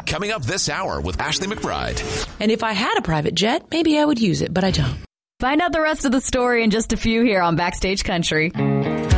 Coming up this hour with Ashley McBride. And if I had a private jet, maybe I would use it, but I don't. Find out the rest of the story in just a few here on Backstage Country.